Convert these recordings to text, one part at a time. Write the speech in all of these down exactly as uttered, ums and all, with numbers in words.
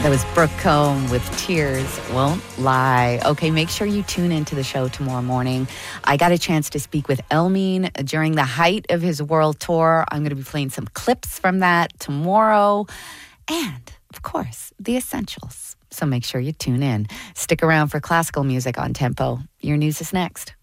That was Brooke Combe with Tears Won't Lie. Okay, make sure you tune into the show tomorrow morning. I got a chance to speak with Elmine during the height of his world tour. I'm going to be playing some clips from that tomorrow. And, of course, the essentials. So make sure you tune in. Stick around for classical music on Tempo. Your news is next.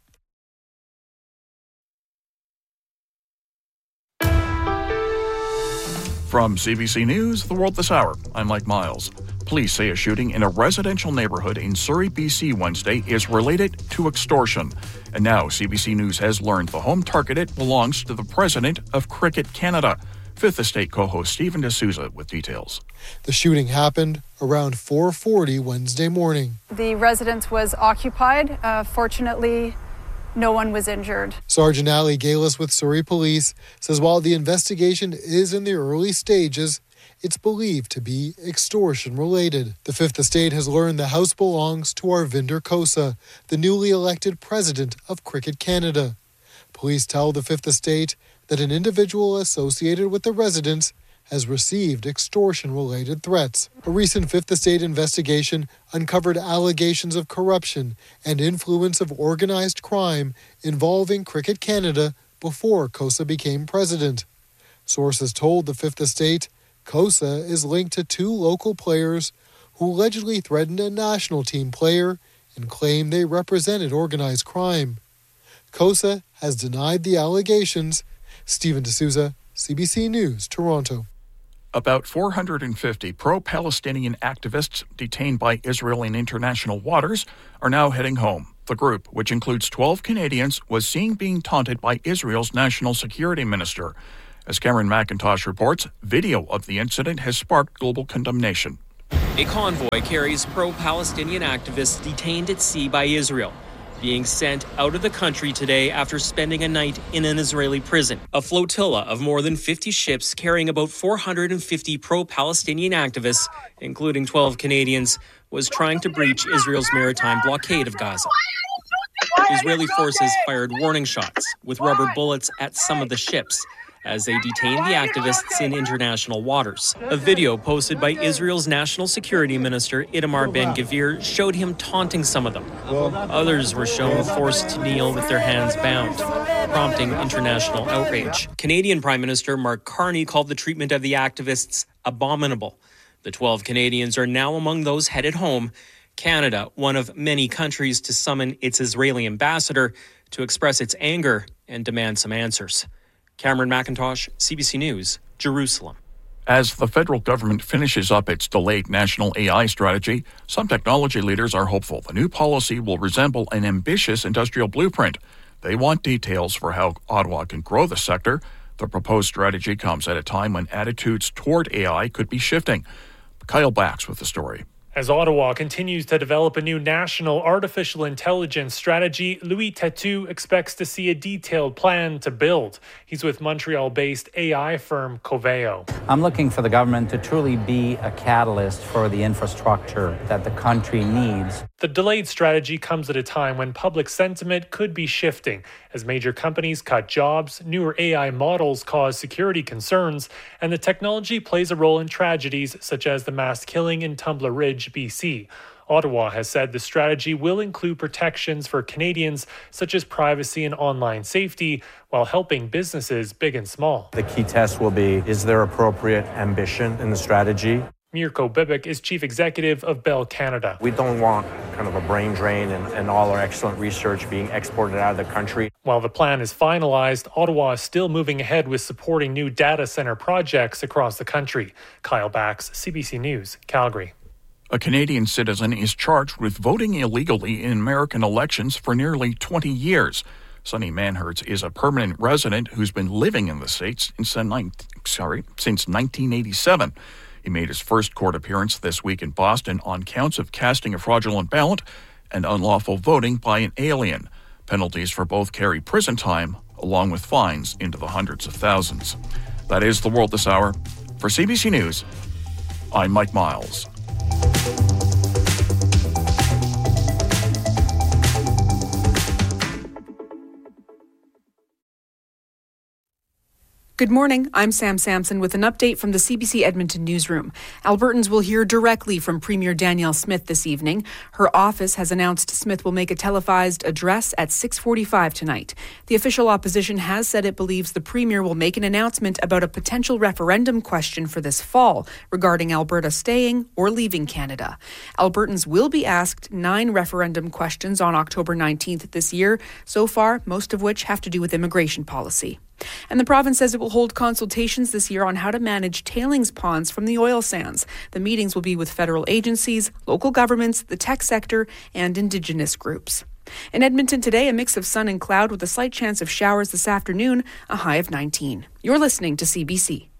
From C B C News, The World This Hour, I'm Mike Miles. Police say a shooting in a residential neighborhood in Surrey, B C Wednesday is related to extortion. And now C B C News has learned the home targeted belongs to the president of Cricket Canada. Fifth Estate co-host Steven D'Souza with details. The shooting happened around four forty Wednesday morning. The residence was occupied. Uh, fortunately, no one was injured. Sergeant Ali Galis with Surrey Police says while the investigation is in the early stages, it's believed to be extortion-related. The Fifth Estate has learned the house belongs to Arvinder Khosa, the newly elected president of Cricket Canada. Police tell the Fifth Estate that an individual associated with the residence has received extortion-related threats. A recent Fifth Estate investigation uncovered allegations of corruption and influence of organized crime involving Cricket Canada before Khosa became president. Sources told the Fifth Estate Khosa is linked to two local players who allegedly threatened a national team player and claimed they represented organized crime. Khosa has denied the allegations. Steven D'Souza, C B C News, Toronto. About four hundred fifty pro-Palestinian activists detained by Israel in international waters are now heading home. The group, which includes twelve Canadians, was seen being taunted by Israel's national security minister. As Cameron McIntosh reports, video of the incident has sparked global condemnation. A convoy carries pro-Palestinian activists detained at sea by Israel, being sent out of the country today after spending a night in an Israeli prison. A flotilla of more than fifty ships carrying about four hundred fifty pro-Palestinian activists, including twelve Canadians, was trying to breach Israel's maritime blockade of Gaza. Israeli forces fired warning shots with rubber bullets at some of the ships as they detained the activists in international waters. A video posted by Israel's national security minister Itamar Ben-Gvir showed him taunting some of them. Others were shown forced to kneel with their hands bound, prompting international outrage. Canadian Prime Minister Mark Carney called the treatment of the activists abominable. The twelve Canadians are now among those headed home. Canada, one of many countries to summon its Israeli ambassador to express its anger and demand some answers. Cameron McIntosh, C B C News, Jerusalem. As the federal government finishes up its delayed national A I strategy, some technology leaders are hopeful the new policy will resemble an ambitious industrial blueprint. They want details for how Ottawa can grow the sector. The proposed strategy comes at a time when attitudes toward A I could be shifting. Kyle Bax with the story. As Ottawa continues to develop a new national artificial intelligence strategy, Louis Têtu expects to see a detailed plan to build. He's with Montreal-based A I firm Coveo. I'm looking for the government to truly be a catalyst for the infrastructure that the country needs. The delayed strategy comes at a time when public sentiment could be shifting as major companies cut jobs, newer A I models cause security concerns, and the technology plays a role in tragedies such as the mass killing in Tumbler Ridge, B C. Ottawa has said the strategy will include protections for Canadians such as privacy and online safety while helping businesses big and small. The key test will be, is there appropriate ambition in the strategy? Mirko Bibic is chief executive of Bell Canada. We don't want kind of a brain drain and, and all our excellent research being exported out of the country. While the plan is finalized, Ottawa is still moving ahead with supporting new data center projects across the country. Kyle Bax, C B C News, Calgary. A Canadian citizen is charged with voting illegally in American elections for nearly twenty years. Sonny Manhertz is a permanent resident who's been living in the States since, sorry, since nineteen eighty-seven. He made his first court appearance this week in Boston on counts of casting a fraudulent ballot and unlawful voting by an alien. Penalties for both carry prison time, along with fines into the hundreds of thousands. That is The World This Hour. For C B C News, I'm Mike Miles. Good morning. I'm Sam Sampson with an update from the C B C Edmonton newsroom. Albertans will hear directly from Premier Danielle Smith this evening. Her office has announced Smith will make a televised address at six forty-five tonight. The official opposition has said it believes the Premier will make an announcement about a potential referendum question for this fall regarding Alberta staying or leaving Canada. Albertans will be asked nine referendum questions on October nineteenth this year. So far, most of which have to do with immigration policy. And the province says it will hold consultations this year on how to manage tailings ponds from the oil sands. The meetings will be with federal agencies, local governments, the tech sector, and Indigenous groups. In Edmonton today, a mix of sun and cloud with a slight chance of showers this afternoon, a high of nineteen. You're listening to C B C.